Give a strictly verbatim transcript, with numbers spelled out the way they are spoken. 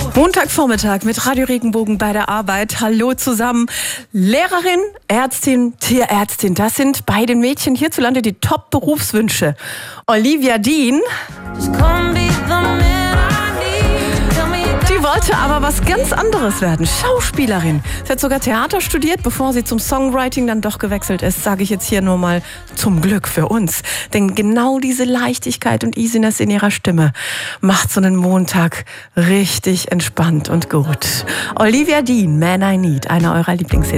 Montagvormittag mit Radio Regenbogen bei der Arbeit. Hallo zusammen. Lehrerin, Ärztin, Tierärztin. Das sind bei den Mädchen hierzulande die Top-Berufswünsche. Olivia Dean, die wollte aber was ganz anderes werden. Schauspielerin. Sie hat sogar Theater studiert, bevor sie zum Songwriting dann doch gewechselt ist. Sage ich jetzt hier nur mal zum Glück für uns. Denn genau diese Leichtigkeit und Easiness in ihrer Stimme macht so einen Montag richtig entspannt und gut. Olivia Dean, Man I Need, einer eurer Lieblingshits.